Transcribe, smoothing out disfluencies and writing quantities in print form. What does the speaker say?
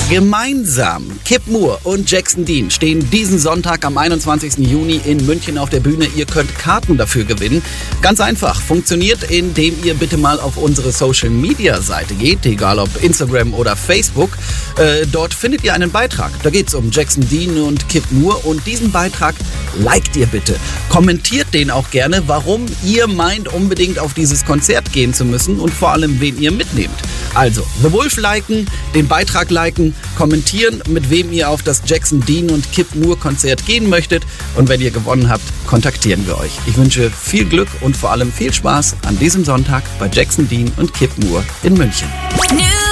Gemeinsam, Kip Moore und Jackson Dean stehen diesen Sonntag am 21. Juni in München auf der Bühne. Ihr könnt Karten dafür gewinnen. Ganz einfach, funktioniert, indem ihr bitte mal auf unsere Social-Media-Seite geht, egal ob Instagram oder Facebook. Dort findet ihr einen Beitrag. Da geht es um Jackson Dean und Kip Moore und diesen Beitrag liked ihr bitte. Kommentiert den auch gerne, warum ihr meint, unbedingt auf dieses Konzert gehen zu müssen und vor allem, wen ihr mitnehmt. Also, The Wolf liken, den Beitrag liken, kommentieren, mit wem ihr auf das Jackson Dean und Kip Moore Konzert gehen möchtet. Und wenn ihr gewonnen habt, kontaktieren wir euch. Ich wünsche viel Glück und vor allem viel Spaß an diesem Sonntag bei Jackson Dean und Kip Moore in München.